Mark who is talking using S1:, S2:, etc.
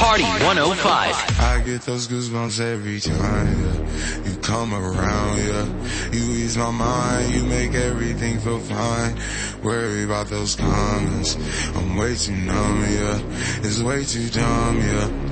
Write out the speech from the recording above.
S1: Party 105.
S2: I get those goosebumps every time, yeah. You come around, yeah. You ease my mind, you make everything feel fine. Worry about those comments, I'm way too numb, yeah. It's way too dumb, yeah.